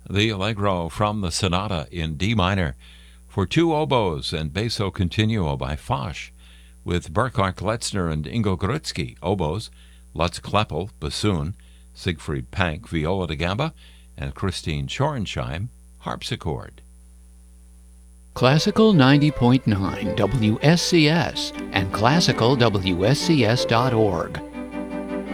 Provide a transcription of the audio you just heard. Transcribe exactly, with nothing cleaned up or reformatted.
the Allegro from the Sonata in D minor for two oboes and basso continuo by Foch, with Burkhard Kletzner and Ingo Grutzky, oboes, Lutz Kleppel, bassoon, Siegfried Pank, viola da gamba, and Christine Schorensheim, harpsichord. Classical ninety point nine W S C S and classical W S C S dot org.